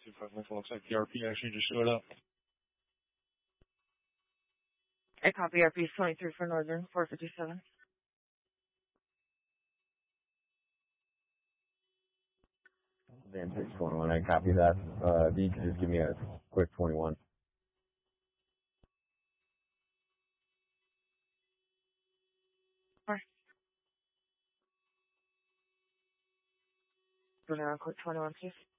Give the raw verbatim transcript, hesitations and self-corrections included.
two five nine looks like the R P actually just showed up. I copy R P twenty-three for Northern, four fifty-seven. Van six twenty-one, I copy that. Uh, if you could just give me a quick twenty-one. Alright. Go down, quick twenty-one, please.